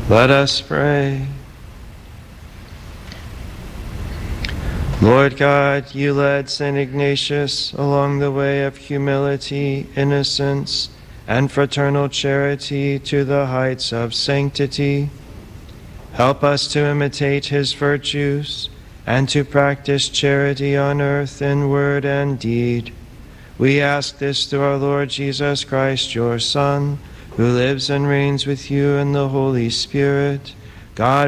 Let us pray. Lord God, you led St. Ignatius along the way of humility, innocence, and fraternal charity to the heights of sanctity. Help us to imitate his virtues and to practice charity on earth in word and deed. We ask this through our Lord Jesus Christ, your Son, who lives and reigns with you in the Holy Spirit, God